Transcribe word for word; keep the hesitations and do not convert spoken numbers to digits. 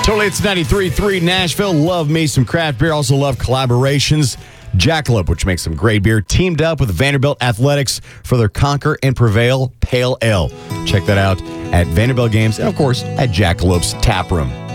Totally, it's ninety-three point three Nashville. Love me some craft beer. Also love collaborations. Jackalope, which makes some great beer, teamed up with Vanderbilt Athletics for their Conquer and Prevail Pale Ale. Check that out at Vanderbilt Games and, of course, at Jackalope's Tap Room.